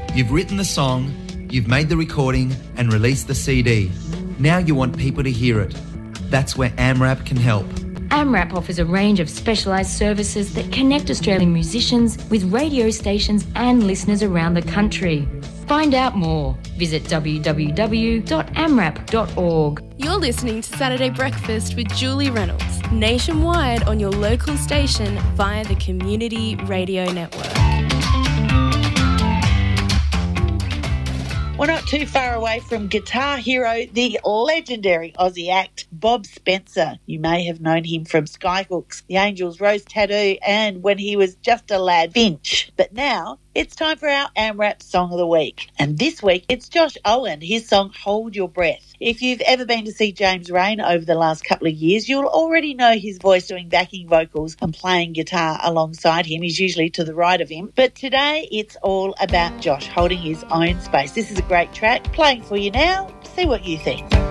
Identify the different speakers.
Speaker 1: You've written the song, you've made the recording and released the CD. Now you want people to hear it. That's where AMRAP can help.
Speaker 2: AMRAP offers a range of specialised services that connect Australian musicians with radio stations and listeners around the country. Find out more. Visit www.amrap.org.
Speaker 3: You're listening to Saturday Breakfast with Julie Reynolds, nationwide on your local station via the Community Radio Network.
Speaker 4: We're not too far away from guitar hero, the legendary Aussie act, Bob Spencer. You may have known him from Skyhooks, The Angels' Rose Tattoo, and when he was just a lad, Finch. But now it's time for our AMRAP Song of the Week. And this week it's Josh Owen, his song Hold Your Breath. If you've ever been to see James Rain over the last couple of years, you'll already know his voice doing backing vocals and playing guitar alongside him. He's usually to the right of him. But today it's all about Josh holding his own space. This is a great track, playing for you now. See what you think.